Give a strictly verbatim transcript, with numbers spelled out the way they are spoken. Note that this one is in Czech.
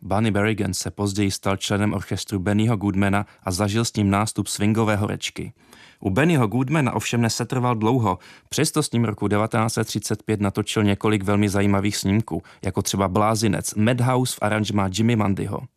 Bunny Berrigan se později stal členem orchestru Bennyho Goodmana a zažil s ním nástup swingové horečky. U Bennyho Goodmana ovšem nesetrval dlouho, přesto s ním roku devatenáct set třicet pět natočil několik velmi zajímavých snímků, jako třeba Blázinec, Madhouse v aranžmá Jimmy Mundyho.